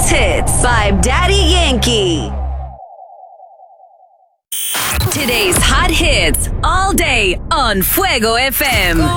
hits by Daddy Yankee. Today's hot hits all day on Fuego FM.